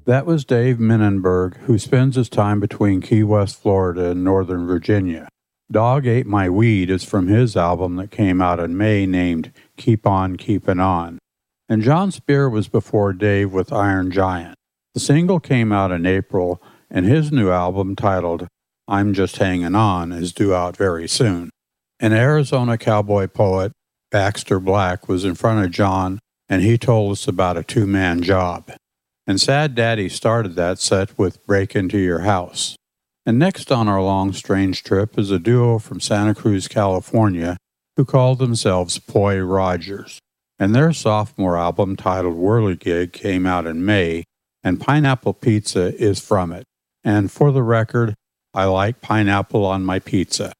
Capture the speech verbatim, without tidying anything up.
That was Dave Minenberg, who spends his time between Key West, Florida and Northern Virginia. Dog Ate My Weed is from his album that came out in May named Keep On Keepin' On. And John Spear was before Dave with Iron Giant. The single came out in April, and his new album titled I'm Just Hangin' On is due out very soon. An Arizona cowboy poet, Baxter Black, was in front of John, and he told us about a two-man job. And Sad Daddy started that set with Break Into Your House. And next on our long, strange trip is a duo from Santa Cruz, California, who called themselves Poi Rogers. And their sophomore album, titled Whirligig, came out in May, and Pineapple Pizza is from it. And for the record, I like pineapple on my pizza.